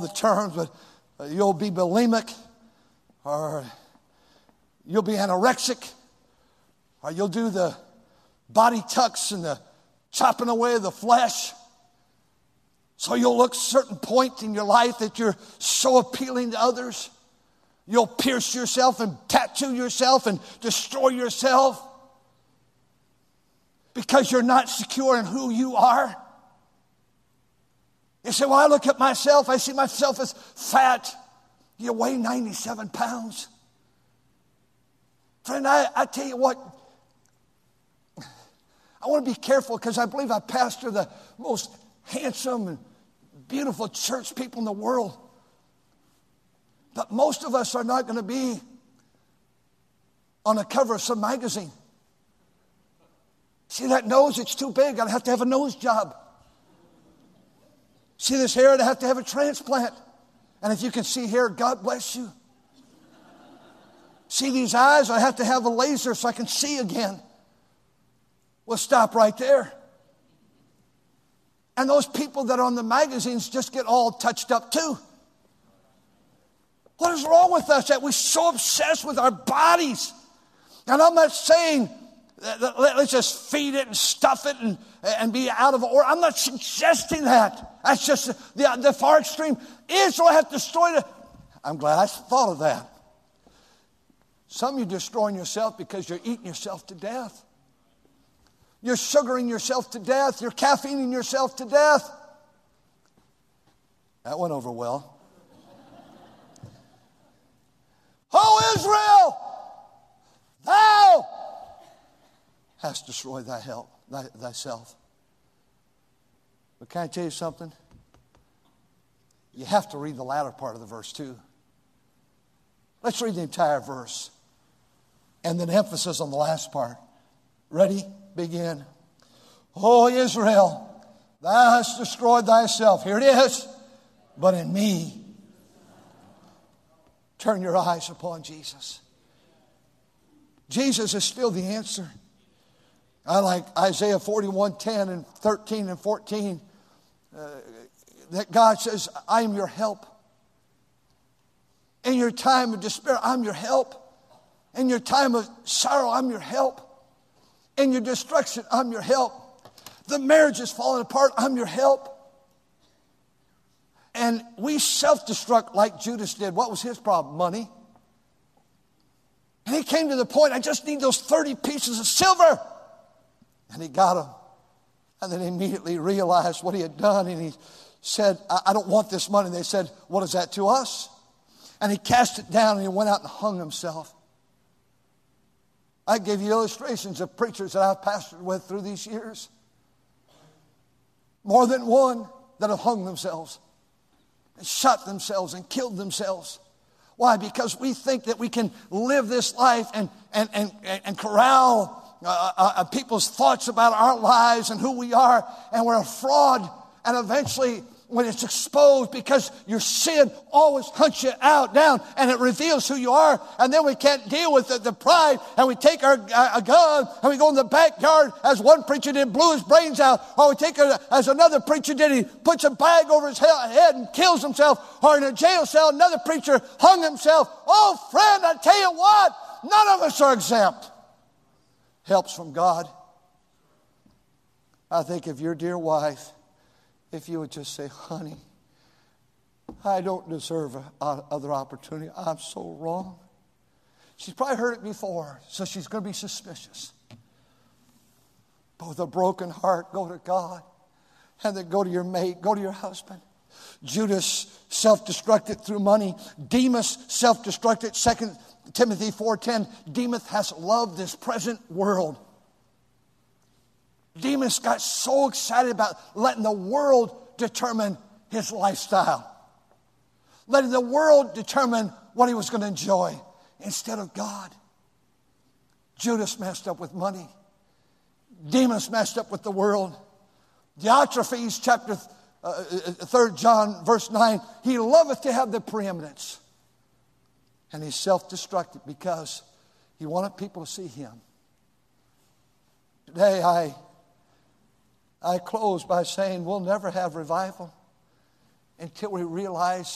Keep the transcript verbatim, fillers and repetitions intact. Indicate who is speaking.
Speaker 1: the terms, but you'll be bulimic, or you'll be anorexic, or you'll do the body tucks and the chopping away of the flesh. So you'll look a certain point in your life that you're so appealing to others. You'll pierce yourself and tattoo yourself and destroy yourself because you're not secure in who you are. You say, well, I look at myself, I see myself as fat. You weigh ninety-seven pounds. Friend, I, I tell you what, I want to be careful because I believe I pastor the most handsome and beautiful church people in the world. But most of us are not going to be on the cover of some magazine. See that nose? It's too big. I'd have to have a nose job. See this hair? I'd have to have a transplant. And if you can see hair, God bless you. See these eyes? I have to have a laser so I can see again. We'll stop right there. And those people that are on the magazines just get all touched up too. What is wrong with us that we're so obsessed with our bodies? And I'm not saying that let's just feed it and stuff it and, and be out of order. I'm not suggesting that. That's just the, the far extreme. Israel has destroyed it. I'm glad I thought of that. Some of you are destroying yourself because you're eating yourself to death. You're sugaring yourself to death. You're caffeining yourself to death. That went over well. O Israel, thou hast destroyed thy help, thy, thyself. But can I tell you something? You have to read the latter part of the verse too. Let's read the entire verse. And then emphasis on the last part. Ready? Begin. O Israel, thou hast destroyed thyself. Here it is. But in me, turn your eyes upon Jesus. Jesus is still the answer. I like Isaiah forty-one ten and thirteen and fourteen. Uh, that God says, I am your help. In your time of despair, I'm your help. In your time of sorrow, I'm your help. In your destruction, I'm your help. The marriage is falling apart, I'm your help. And we self-destruct like Judas did. What was his problem? Money. And he came to the point, I just need those thirty pieces of silver. And he got them. And then he immediately realized what he had done. And he said, I, I don't want this money. And they said, what is that to us? And he cast it down and he went out and hung himself. I gave you illustrations of preachers that I've pastored with through these years. More than one that have hung themselves and shot themselves and killed themselves. Why? Because we think that we can live this life and, and, and, and corral uh, uh, people's thoughts about our lives and who we are, and we're a fraud. And eventually, when it's exposed, because your sin always hunts you out, down, and it reveals who you are, and then we can't deal with the, the pride, and we take our a gun, and we go in the backyard, as one preacher did, blew his brains out, or we take it as another preacher did, he puts a bag over his head and kills himself, or in a jail cell, another preacher hung himself. Oh, friend, I tell you what, none of us are exempt. Helps from God. I think of your dear wife, if you would just say, honey, I don't deserve a, a, other opportunity. I'm so wrong. She's probably heard it before, so she's going to be suspicious. But with a broken heart, go to God. And then go to your mate, go to your husband. Judas self-destructed through money. Demas self-destructed. Second Timothy four ten, Demas has loved this present world. Demas got so excited about letting the world determine his lifestyle. Letting the world determine what he was going to enjoy instead of God. Judas messed up with money. Demas messed up with the world. Diotrephes, chapter uh, third John, verse nine, he loveth to have the preeminence. And he self-destructed because he wanted people to see him. Today I... I close by saying we'll never have revival until we realize